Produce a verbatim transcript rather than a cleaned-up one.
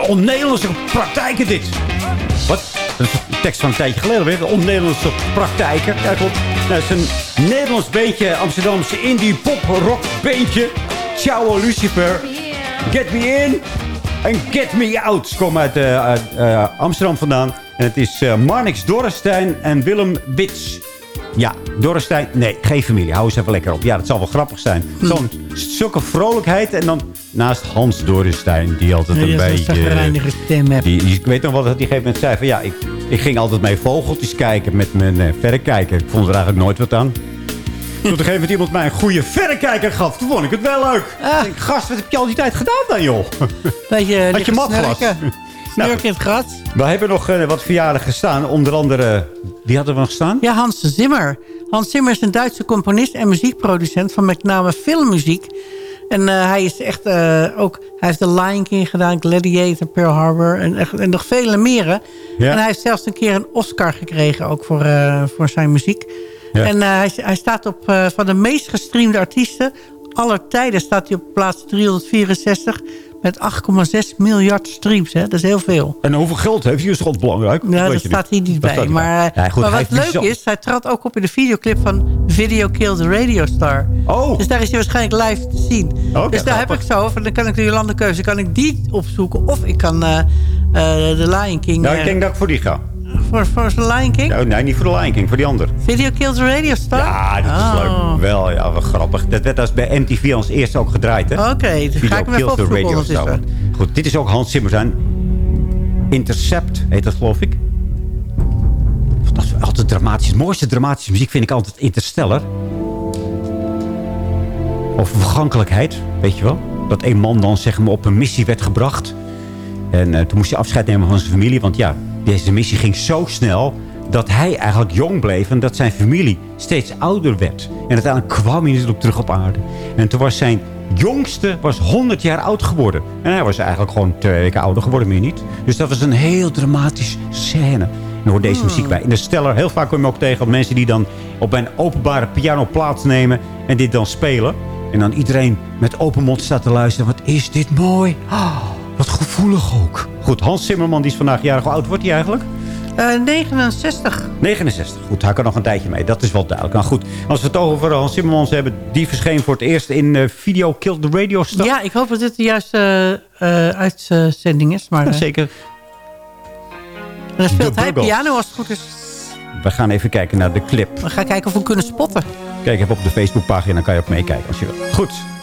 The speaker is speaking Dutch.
on-Nederlandse praktijken dit. Wat? Dat is een tekst van een tijdje geleden weer. De on-Nederlandse praktijken. Ja, klopt. Nou, het is een Nederlands beentje, Amsterdamse indie pop rock beentje. Ciao Lucifer. Get me in en get me out. Ze komen uit, uh, uit uh, Amsterdam vandaan. En het is uh, Marnix Dorrestein en Willem Wits. Ja, Dorrestein. Nee, geen familie. Hou eens even lekker op. Ja, dat zal wel grappig zijn. Hm. Zo'n zulke vrolijkheid. En dan naast Hans Dorrestein, die altijd nee, een beetje... Een stem heeft. Die, die, ik weet nog wat hij op een gegeven moment zei. Van, ja, ik, ik ging altijd mee vogeltjes kijken met mijn uh, verrekijker. Ik vond er eigenlijk nooit wat aan. Tot op een gegeven moment iemand mij een goede verrekijker gaf. Toen vond ik het wel leuk. Ah. Ik denk, gast, wat heb je al die tijd gedaan dan, joh? Beetje, had je matglas? Snurk in het gras. We hebben nog uh, wat verjaardagen gestaan. Onder andere, wie hadden we nog staan? Ja, Hans Zimmer. Hans Zimmer is een Duitse componist en muziekproducent van met name filmmuziek. En uh, hij is echt uh, ook... Hij heeft The Lion King gedaan, Gladiator, Pearl Harbor en, echt, en nog vele meren. Ja. En hij heeft zelfs een keer een Oscar gekregen ook voor, uh, voor zijn muziek. Ja. En uh, hij, hij staat op uh, van de meest gestreamde artiesten aller tijden staat hij op plaats driehonderdvierenzestig met acht komma zes miljard streams. Hè? Dat is heel veel. En hoeveel geld heeft hij? Is toch belangrijk? Ja, dat staat hier niet bij. Maar, ja, goed, maar wat leuk zo... is, hij trad ook op in de videoclip van Video Killed the Radio Star. Oh. Dus daar is hij waarschijnlijk live te zien. Okay, dus daar grappig. heb ik zo, van, dan kan ik de Jolande Keuze, kan ik die opzoeken. Of ik kan uh, uh, de Lion King... Nou, ik denk dat ik voor die ga. Voor, voor de Lion King? Ja, nee, niet voor de Lion King, voor die ander. Video Kills the Radio Star? Ja, dat is oh. leuk. Wel, ja, wel grappig. Dat werd als bij M T V als eerste ook gedraaid, hè? Oké, okay, dus ga ik me even opzoeken. Goed, dit is ook Hans Zimmer zijn. Intercept heet dat, geloof ik. Dat is altijd dramatisch. De mooiste dramatische muziek vind ik altijd Interstellar. Of vergankelijkheid, weet je wel. Dat een man dan, zeg maar, op een missie werd gebracht. En uh, toen moest hij afscheid nemen van zijn familie, want ja... Deze missie ging zo snel dat hij eigenlijk jong bleef... en dat zijn familie steeds ouder werd. En uiteindelijk kwam hij natuurlijk terug op aarde. En toen was zijn jongste was honderd jaar oud geworden. En hij was eigenlijk gewoon twee weken ouder geworden, meer niet. Dus dat was een heel dramatische scène. En er hoort deze muziek bij. In de Stellar, heel vaak kom je ook tegen... mensen die dan op een openbare piano plaatsnemen... en dit dan spelen. En dan iedereen met open mond staat te luisteren. Wat is dit mooi. Oh, wat gevoelig ook. Goed, Hans Zimmerman, die is vandaag jarig. Hoe oud wordt hij eigenlijk? Uh, negenenzestig. negenenzestig. Goed, hij kan nog een tijdje mee. Dat is wel duidelijk. Nou goed, als we het over Hans Zimmerman hebben... die verscheen voor het eerst in uh, Video Killed the Radio Star. Ja, ik hoop dat dit de juiste uh, uitzending is. Maar, uh, ja, zeker. En dan speelt hij piano als het goed is. We gaan even kijken naar de clip. We gaan kijken of we kunnen spotten. Kijk even op de Facebookpagina. Dan kan je ook meekijken als je wil. Goed.